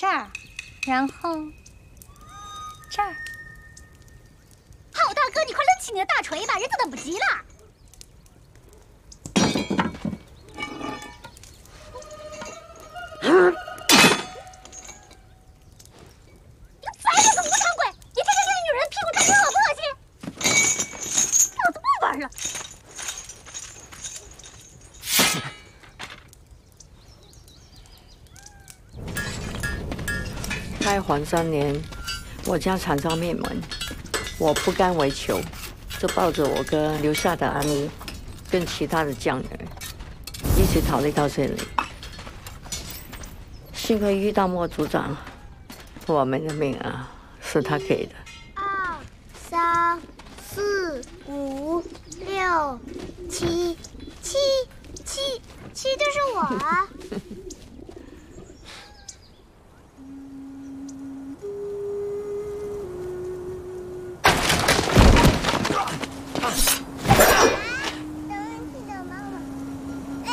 儿，然后这儿。 好大哥，你快抡起你的大锤吧，人都等不及了。你烦死个无常鬼！你天天对女人屁股撞恶不恶心？老子不玩了。 开皇3年，我家厂商灭门，我不甘为求，就抱着我哥留下的安妮，跟其他的匠人一起逃离到这里。幸亏遇到莫组长，我们的命啊，是他给的。 2、3、4、5、6、7，7就是我啊！